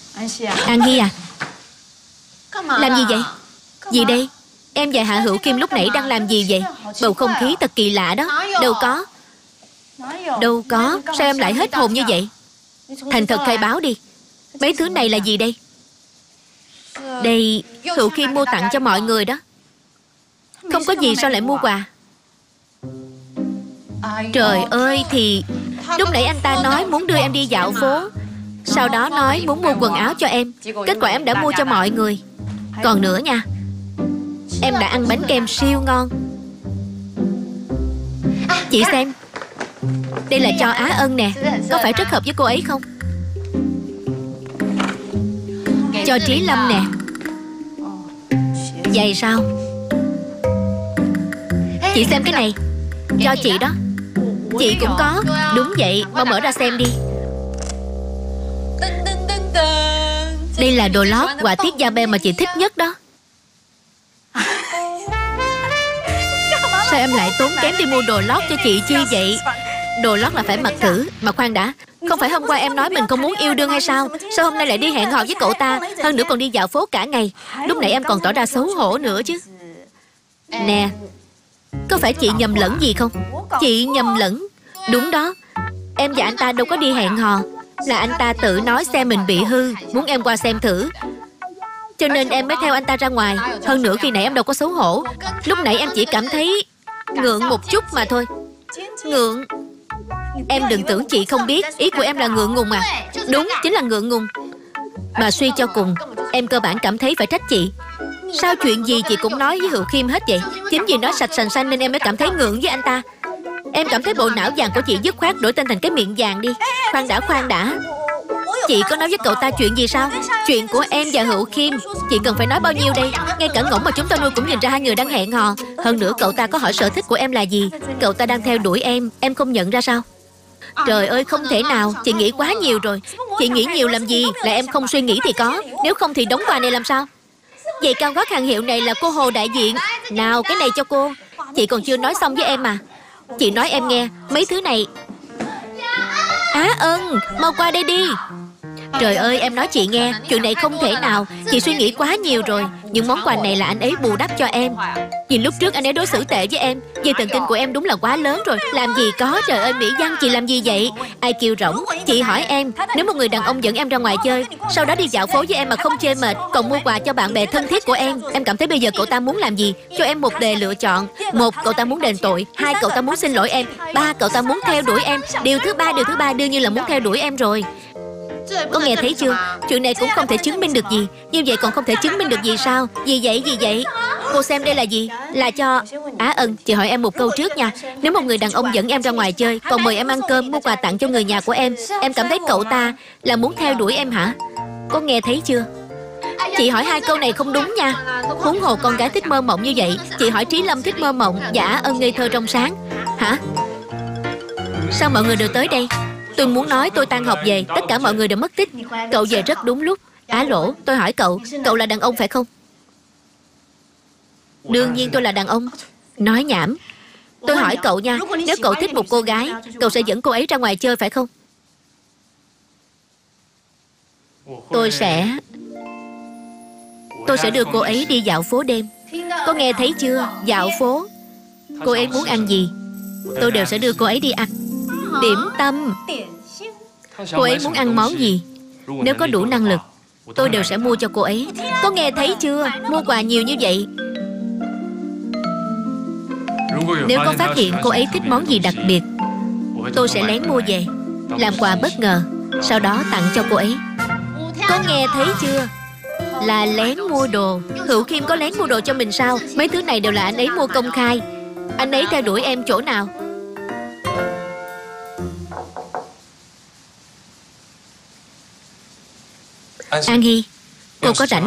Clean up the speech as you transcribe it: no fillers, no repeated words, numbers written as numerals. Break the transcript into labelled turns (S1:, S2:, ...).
S1: An Hi à, làm gì vậy? Gì đây? Em và Hạ Hữu Kim lúc nãy đang làm gì vậy? Bầu không khí thật kỳ lạ đó. Đâu có. Đâu có. Sao em lại hết hồn như vậy? Thành thật khai báo đi. Mấy thứ này là gì đây? Đây Hữu Kim mua tặng cho mọi người đó. Không có gì sao lại mua quà? Trời ơi, thì lúc nãy anh ta nói muốn đưa em đi dạo phố, sau đó nói muốn mua quần áo cho em. Kết quả em đã mua cho mọi người. Còn nữa nha, em đã ăn bánh kem siêu ngon. Chị xem, đây là cho Á Ân nè. Có phải rất hợp với cô ấy không? Cho Trí Lâm nè. Vậy sao? Chị xem cái này. Cho chị đó. Chị cũng có. Đúng vậy, mau mở ra xem đi. Đây là đồ lót họa tiết da be mà chị thích nhất đó. Sao em lại tốn kém đi mua đồ lót cho chị chi vậy? Đồ lót là phải mặc thử. Mà khoan đã, không phải hôm qua em nói mình không muốn yêu đương hay sao? Sao hôm nay lại đi hẹn hò với cậu ta? Hơn nữa còn đi dạo phố cả ngày. Lúc nãy em còn tỏ ra xấu hổ nữa chứ. Nè, có phải chị nhầm lẫn gì không? Chị nhầm lẫn. Đúng đó, em và anh ta đâu có đi hẹn hò. Là anh ta tự nói xe mình bị hư, muốn em qua xem thử, cho nên em mới theo anh ta ra ngoài. Hơn nữa khi nãy em đâu có xấu hổ. Lúc nãy em chỉ cảm thấy ngượng một chút mà thôi. Ngượng? Em đừng tưởng chị không biết. Ý của em là ngượng ngùng à? Đúng, chính là ngượng ngùng. Mà suy cho cùng, em cơ bản cảm thấy phải trách chị. Sao chuyện gì chị cũng nói với Hữu Kim hết vậy? Chính vì nói sạch sành xanh nên em mới cảm thấy ngượng với anh ta. Em cảm thấy bộ não vàng của chị dứt khoát đổi tên thành cái miệng vàng đi. Khoan đã. Chị có nói với cậu ta chuyện gì sao? Chuyện của em và Hữu Kim. Chị cần phải nói bao nhiêu đây? Ngay cả ngỗng mà chúng ta nuôi cũng nhìn ra hai người đang hẹn hò. Hơn nữa cậu ta có hỏi sở thích của em là gì. Cậu ta đang theo đuổi em không nhận ra sao? Trời ơi, không thể nào. Chị nghĩ quá nhiều rồi. Chị nghĩ nhiều làm gì? Là em không suy nghĩ thì có. Nếu không thì đóng quà này làm sao? Giày cao gót hàng hiệu này là cô Hồ đại diện. Nào, cái này cho cô. Chị còn chưa nói xong với em mà. Chị nói em nghe, mấy thứ này. Á Ân, mau qua đây đi. Trời ơi, em nói chị nghe, chuyện này không thể nào. Chị suy nghĩ quá nhiều rồi. Những món quà này là anh ấy bù đắp cho em. Vì lúc trước anh ấy đối xử tệ với em. Dây thần kinh của em đúng là quá lớn rồi. Làm gì có, trời ơi Mỹ Văn, chị làm gì vậy? Ai kêu rỗng. Chị hỏi em, nếu một người đàn ông dẫn em ra ngoài chơi, sau đó đi dạo phố với em mà không chê mệt, còn mua quà cho bạn bè thân thiết của em cảm thấy bây giờ cậu ta muốn làm gì? Cho em một đề lựa chọn. Một, cậu ta muốn đền tội. Hai, cậu ta muốn xin lỗi em. Ba, cậu ta muốn theo đuổi em. Điều thứ ba đương nhiên là muốn theo đuổi em rồi. Có nghe thấy chưa? Chuyện này cũng không thể chứng minh được gì. Như vậy còn không thể chứng minh được gì sao? Gì vậy? Cô xem đây là gì? Là cho Á Ân, chị hỏi em một câu trước nha. Nếu một người đàn ông dẫn em ra ngoài chơi, còn mời em ăn cơm, mua quà tặng cho người nhà của em cảm thấy cậu ta là muốn theo đuổi em hả? Có nghe thấy chưa? Chị hỏi hai câu này không đúng nha. Huống hồ con gái thích mơ mộng như vậy. Chị hỏi Trí Lâm thích mơ mộng và Á Ân ngây thơ trong sáng. Hả? Sao mọi người đều tới đây? Tôi muốn nói tôi tan học về, tất cả mọi người đều mất tích. Cậu về rất đúng lúc. Á Lỗ, tôi hỏi cậu là đàn ông phải không? Đương nhiên tôi là đàn ông. Nói nhảm. Tôi hỏi cậu nha, nếu cậu thích một cô gái, cậu sẽ dẫn cô ấy ra ngoài chơi phải không? Tôi sẽ đưa cô ấy đi dạo phố đêm. Có nghe thấy chưa? Dạo phố. Cô ấy muốn ăn gì, tôi đều sẽ đưa cô ấy đi ăn. Điểm tâm. Cô ấy muốn ăn món gì, nếu có đủ năng lực, tôi đều sẽ mua cho cô ấy. Có nghe thấy chưa? Mua quà nhiều như vậy. Nếu có phát hiện cô ấy thích món gì đặc biệt, tôi sẽ lén mua về, làm quà bất ngờ, sau đó tặng cho cô ấy. Có nghe thấy chưa? Là lén mua đồ. Hữu Kim có lén mua đồ cho mình sao? Mấy thứ này đều là anh ấy mua công khai. Anh ấy theo đuổi em chỗ nào? An Hi, cô có rảnh